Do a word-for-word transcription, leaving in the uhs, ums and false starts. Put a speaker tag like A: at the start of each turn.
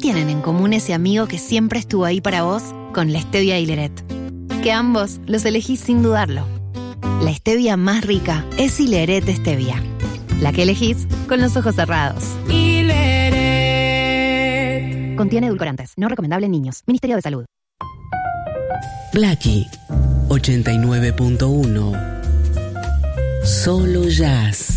A: tienen en común ese amigo que siempre estuvo ahí para vos con la stevia Hileret? Que ambos los elegís sin dudarlo. La stevia más rica es Hileret Stevia, la que elegís con los ojos cerrados. Hileret. Contiene edulcorantes, no recomendable en niños. Ministerio de Salud.
B: Blackie ochenta y nueve punto uno. Solo jazz.